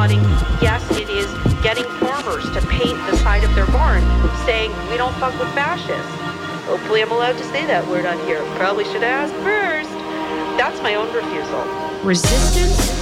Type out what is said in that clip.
wanting, yes, it is getting farmers to paint the side of their barn saying, we don't fuck with fascists. Hopefully I'm allowed to say that word on here. Probably should have asked first. That's my own refusal. Resistance